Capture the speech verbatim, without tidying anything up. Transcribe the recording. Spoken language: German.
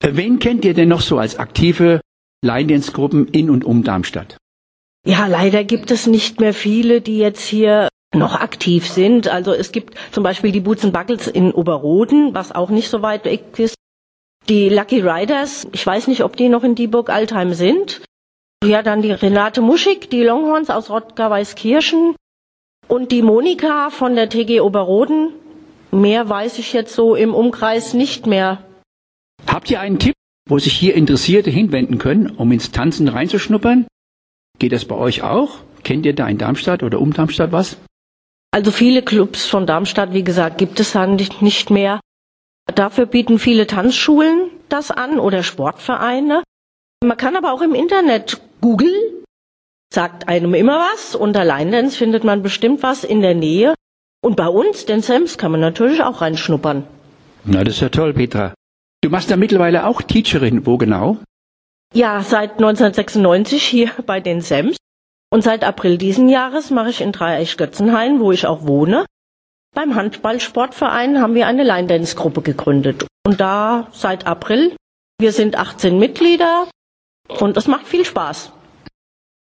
Wen kennt ihr denn noch so als aktive Line Dance Gruppen in und um Darmstadt? Ja, leider gibt es nicht mehr viele, die jetzt hier noch aktiv sind. Also es gibt zum Beispiel die Boots and Buckles in Oberroden, was auch nicht so weit weg ist. Die Lucky Riders, ich weiß nicht, ob die noch in Dieburg-Altheim sind. Ja, dann die Renate Muschig, die Longhorns aus Rottgau-Weißkirchen und die Monika von der T G Oberroden. Mehr weiß ich jetzt so im Umkreis nicht mehr. Habt ihr einen Tipp, wo sich hier Interessierte hinwenden können, um ins Tanzen reinzuschnuppern? Geht das bei euch auch? Kennt ihr da in Darmstadt oder um Darmstadt was? Also viele Clubs von Darmstadt, wie gesagt, gibt es nicht mehr. Dafür bieten viele Tanzschulen das an oder Sportvereine. Man kann aber auch im Internet googeln, sagt einem immer was. Unter Line Dance findet man bestimmt was in der Nähe. Und bei uns, den Sams, kann man natürlich auch reinschnuppern. Na, das ist ja toll, Petra. Du machst da mittlerweile auch Teacherin. Wo genau? Ja, seit neunzehnhundertsechsundneunzig hier bei den Sams. Und seit April diesen Jahres mache ich in Dreieich-Götzenhain, wo ich auch wohne. Beim Handballsportverein haben wir eine Line Dance Gruppe gegründet. Und da seit April. Wir sind achtzehn Mitglieder und es macht viel Spaß.